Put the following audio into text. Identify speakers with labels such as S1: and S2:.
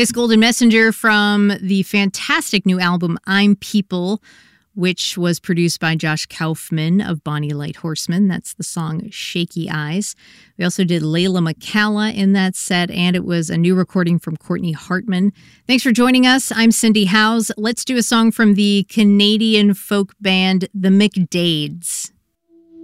S1: Kiss Golden Messenger from the fantastic new album I'm People, which was produced by Josh Kaufman of Bonnie Light Horseman. That's the song Shaky Eyes. We also did Layla McCalla in that set, and it was a new recording from Courtney Hartman. Thanks for joining us. I'm Cindy Howes. Let's do a song from the Canadian folk band The McDades.